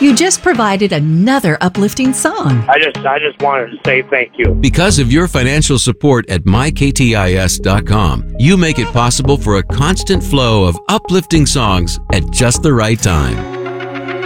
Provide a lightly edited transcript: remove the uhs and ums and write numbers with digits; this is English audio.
You just provided another uplifting song. I just wanted to say thank you. Because of your financial support at myktis.com, you make it possible for a constant flow of uplifting songs at just the right time.